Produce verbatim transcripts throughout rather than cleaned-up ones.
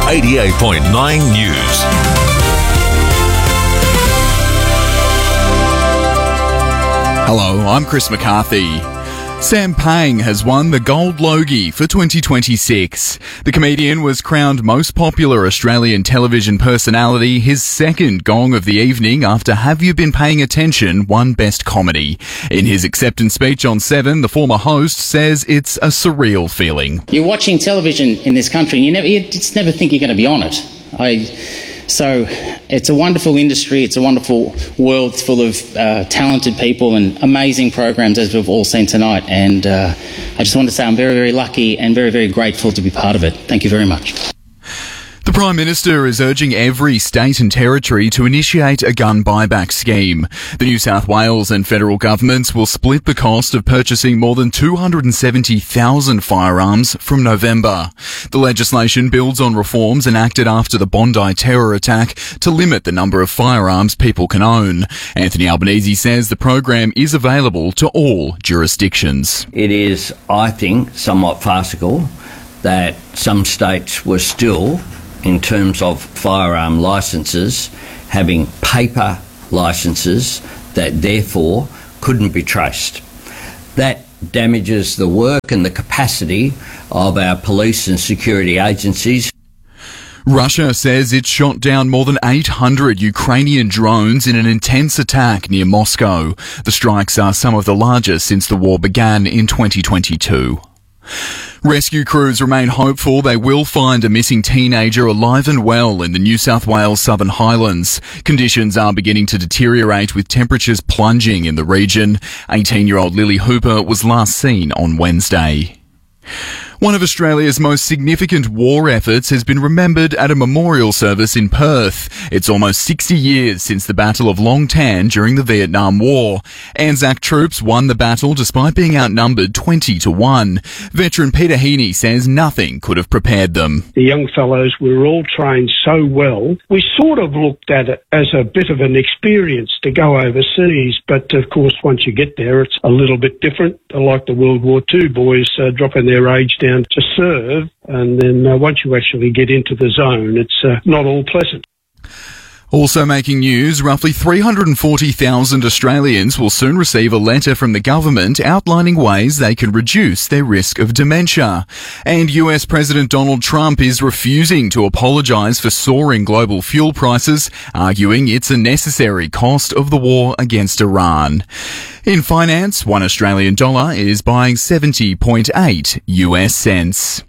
eighty-eight point nine News. Hello, I'm Chris McCarthy. Sam Pang has won the Gold Logie for twenty twenty-six. The comedian was crowned most popular Australian television personality, his second gong of the evening after Have You Been Paying Attention won Best Comedy. In his acceptance speech on Seven, the former host says it's a surreal feeling. You're watching television in this country and you never, you just never think you're going to be on it. I... So it's a wonderful industry, it's a wonderful world full of uh, talented people and amazing programs, as we've all seen tonight. And uh, I just want to say I'm very, very lucky and very, very grateful to be part of it. Thank you very much. The Prime Minister is urging every state and territory to initiate a gun buyback scheme. The New South Wales and federal governments will split the cost of purchasing more than two hundred seventy thousand firearms from November. The legislation builds on reforms enacted after the Bondi terror attack to limit the number of firearms people can own. Anthony Albanese says the program is available to all jurisdictions. It is, I think, somewhat farcical that some states were still, in terms of firearm licences, having paper licences that therefore couldn't be traced. That damages the work and the capacity of our police and security agencies. Russia says it shot down more than eight hundred Ukrainian drones in an intense attack near Moscow. The strikes are some of the largest since the war began in twenty twenty-two. Rescue crews remain hopeful they will find a missing teenager alive and well in the New South Wales Southern Highlands. Conditions are beginning to deteriorate with temperatures plunging in the region. eighteen-year-old Lily Hooper was last seen on Wednesday. One of Australia's most significant war efforts has been remembered at a memorial service in Perth. It's almost sixty years since the Battle of Long Tan during the Vietnam War. Anzac troops won the battle despite being outnumbered twenty to one. Veteran Peter Heaney says nothing could have prepared them. The young fellows were all trained so well. We sort of looked at it as a bit of an experience to go overseas, but of course once you get there it's a little bit different. Like the World War Two boys uh, dropping their age down to serve, and then uh, once you actually get into the zone, it's uh, not all pleasant. Also making news, roughly three hundred forty thousand Australians will soon receive a letter from the government outlining ways they can reduce their risk of dementia. And U S President Donald Trump is refusing to apologise for soaring global fuel prices, arguing it's a necessary cost of the war against Iran. In finance, one Australian dollar is buying seventy point eight U S cents.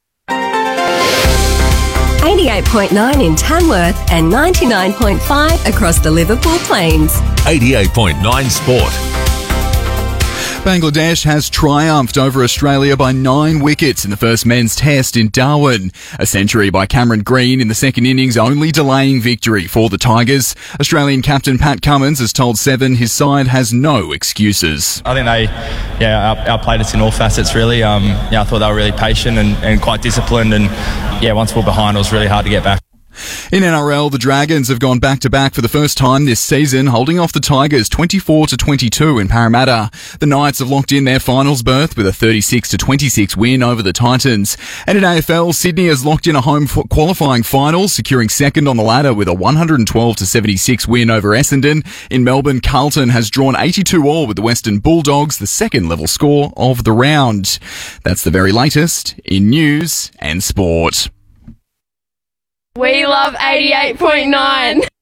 eighty-eight point nine in Tamworth and ninety-nine point five across the Liverpool Plains. eighty-eight point nine Sport. Bangladesh has triumphed over Australia by nine wickets in the first men's test in Darwin. A century by Cameron Green in the second innings only delaying victory for the Tigers. Australian captain Pat Cummins has told Seven his side has no excuses. I think they yeah, out- outplayed us in all facets really. Um, yeah, I thought they were really patient and, and quite disciplined, and yeah, once we were behind it was really hard to get back. In N R L, the Dragons have gone back-to-back for the first time this season, holding off the Tigers twenty-four to twenty-two in Parramatta. The Knights have locked in their finals berth with a thirty-six to twenty-six win over the Titans. And in A F L, Sydney has locked in a home qualifying final, securing second on the ladder with a one hundred twelve to seventy-six win over Essendon. In Melbourne, Carlton has drawn eighty-two all with the Western Bulldogs, the second level score of the round. That's the very latest in news and sport. We love eighty-eight point nine.